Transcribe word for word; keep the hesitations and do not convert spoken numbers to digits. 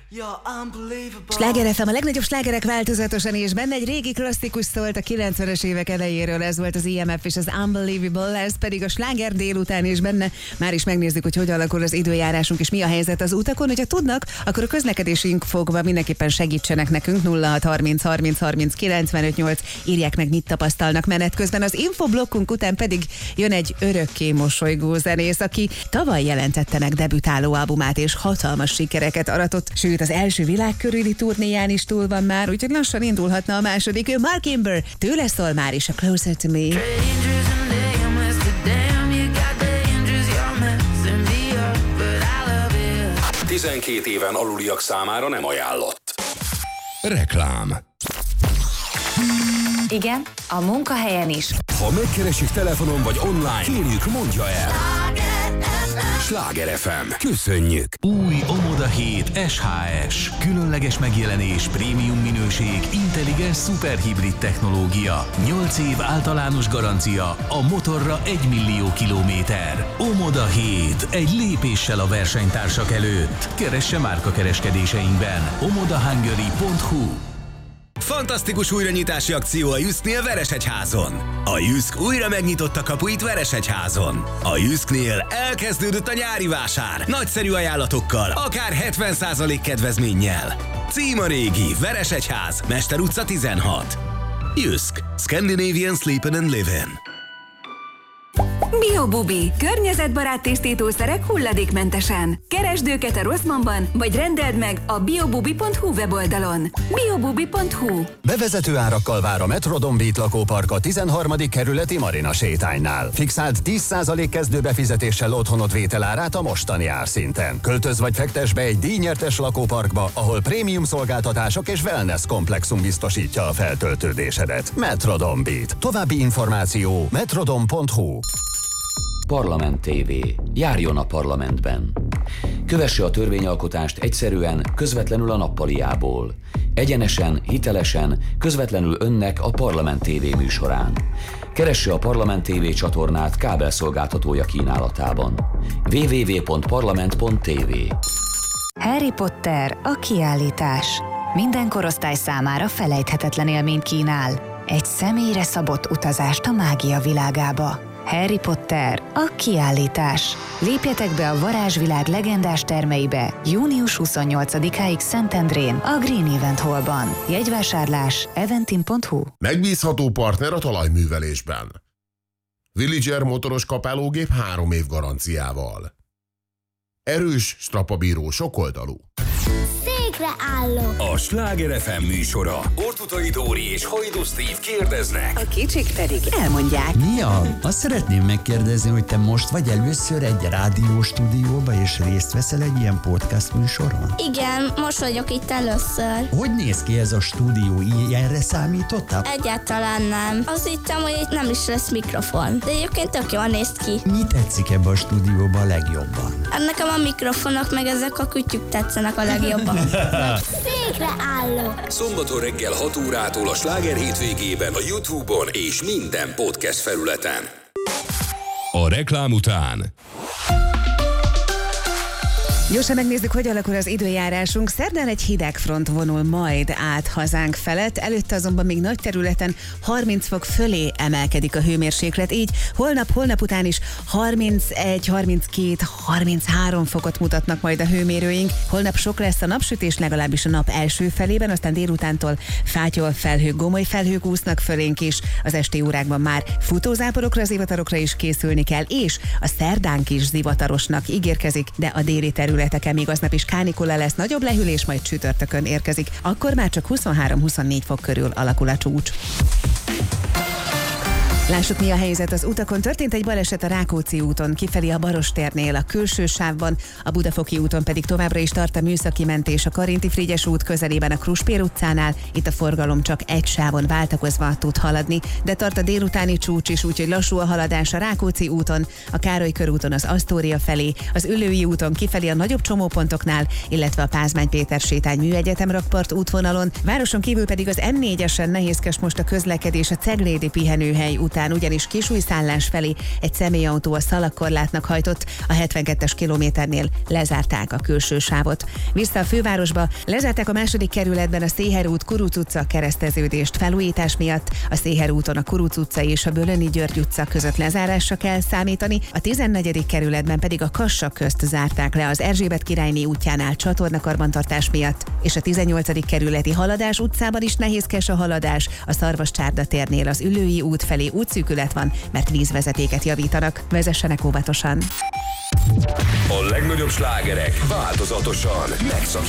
Sláger ef em, a legnagyobb slágerek változatosan, és benne egy régi klasszikus szólt a kilencvenes évek elejéről, ez volt az i em ef és az Unbelievable, ez pedig a sláger délután, és benne már is megnézzük, hogy hogy alakul az időjárásunk, és mi a helyzet az utakon. Hogyha tudnak, akkor a közlekedésünk fogva mindenképpen segítsenek nekünk. Nulla hat harminc harminc harminc kilencvenöt nyolc, írják meg, mit tapasztalnak menet közben. Az infoblokkunk után pedig jön egy örökké mosolygó zenész, aki tavaly jelentette meg debütáló albumát, és hatalmas sikereket aratott, sőt az első világkörüli turnéján is túl van már, úgyhogy lassan indulhatna a második. Ő Mark Imber, tőle szól már is a Closer to Me. tizenkét éven aluliak számára nem ajánlott. Reklám. Igen, a munkahelyen is. Ha megkeresik telefonon vagy online, kérjük, mondja el. Sláger ef em. Köszönjük! Új Omoda hét es há es. Különleges megjelenés, prémium minőség, intelligens szuperhibrid technológia. nyolc év általános garancia, a motorra egy millió kilométer. Omoda hét. Egy lépéssel a versenytársak előtt. Keresse márkakereskedéseinkben. omodahungary pont hu. Fantasztikus újranyitási akció a Jysknél Veresegyházon. A Jysk újra megnyitotta kapuit Veresegyházon. A Jysknél elkezdődött a nyári vásár. Nagyszerű ajánlatokkal, akár hetven százalék kedvezménnyel. Cím a régi, Veresegyház, Mester utca tizenhat. Jysk. Scandinavian Sleepin' and Livin'. Biobubi. Környezetbarát tisztítószerek hulladékmentesen. Keresd őket a Rosszmanban, vagy rendeld meg a biobubi pont hu weboldalon. biobubi pont hu. Bevezető árakkal vár a Metrodon Beat lakópark a tizenharmadik kerületi Marina sétánynál. Fixált tíz százalék kezdőbefizetéssel otthonod vételárát a mostani árszinten. Költöz vagy fektes be egy díjnyertes lakóparkba, ahol prémium szolgáltatások és wellness komplexum biztosítja a feltöltődésedet. Metrodon Beat. További információ metrodon pont hu. Parlament té vé. Járjon a parlamentben. Kövesse a törvényalkotást egyszerűen, közvetlenül a nappaliából. Egyenesen, hitelesen, közvetlenül önnek a Parlament té vé műsorán. Keresse a Parlament té vé csatornát kábelszolgáltatója kínálatában. double-u double-u double-u pont parlament pont té vé. Harry Potter, a kiállítás. Minden korosztály számára felejthetetlen élményt kínál. Egy személyre szabott utazást a mágia világába. Harry Potter, a kiállítás. Lépjetek be a varázsvilág legendás termeibe június huszonnyolcadikáig Szentendrén, a Green Event Hallban. Jegyvásárlás eventim pont hu. Megbízható partner a talajművelésben. Villager motoros kapálógép három év garanciával. Erős, strapabíró, sokoldalú. A Sláger ef em műsora. Ortutai Dóri és Hajdú Steve kérdeznek. A kicsik pedig elmondják. Mia, azt szeretném megkérdezni, hogy te most vagy először egy rádióstúdióba, és részt veszel egy ilyen podcast műsoron? Igen, most vagyok itt először. Hogy néz ki ez a stúdió? Ilyenre számítottál? Egyáltalán nem. Azt hittem, hogy itt nem is lesz mikrofon. De egyébként tök jól néz ki. Mi tetszik ebbe a stúdióban a legjobban? Hát nekem a mikrofonok meg ezek a kütyük tetszenek a legjobban. Székre állok! Szombaton reggel hat órától a Sláger hétvégében a YouTube-on és minden podcast felületen. A reklám után Gyorsan megnézzük, hogy alakul az időjárásunk. Szerdán egy hideg front vonul majd át hazánk felett, előtte azonban még nagy területen harminc fok fölé emelkedik a hőmérséklet, így holnap, holnap után is harmincegy, harminckét, harminchárom fokot mutatnak majd a hőmérőink. Holnap sok lesz a napsütés, legalábbis a nap első felében, aztán délutántól fátyol felhők, gomoly felhők úsznak fölénk is. Az esti órákban már futózáporokra, zivatarokra is készülni kell, és a szerdánk is zivatarosnak ígérkezik, de a déli terület még aznap is kánikula lesz, nagyobb lehűlés, majd csütörtökön érkezik. Akkor már csak huszonhárom-huszonnégy fok körül alakul a csúcs. Lássuk, mi a helyzet az utakon. Történt egy baleset a Rákóczi úton, kifelé a Barostérnél, a külső sávban, a Budafoki úton pedig továbbra is tart a műszaki mentés a Karinti-Frigyes út közelében a Kruspér utcánál. Itt a forgalom csak egy sávon váltakozva tud haladni, de tart a délutáni csúcs is, úgyhogy lassú a haladás a Rákóczi úton, a Károly körúton az Asztória felé, az Üllői úton kifelé a nagyobb csomópontoknál, illetve a Pázmány Péter sétány Műegyetem rakpart útvonalon. Városon kívül pedig az em négyesen nehézkes most a közlekedés a Ceglédi pihenőhely után után ugyanis Kisújszállás felé egy személyautó a szalagkorlátnak hajtott, a hetvenkettes kilométernél lezárták a külső sávot. Vissza a fővárosba, lezárták a második kerületben a Széher út Kuruc utca kereszteződést felújítás miatt, a Széher úton a Kuruc utca és a Bölöni György utca között lezárásra kell számítani, a tizennegyedik kerületben pedig a Kassa közt zárták le az Erzsébet királyné útjánál csatornakarbantartás miatt, és a tizennyolcadik kerületi Haladás utcában is nehézkes a haladás, a Szarvascsárda térnél az Üllői út felé útszűkület van, mert vízvezetéket javítanak. Vezessenek óvatosan! A legnagyobb slágerek változatosan megszakítják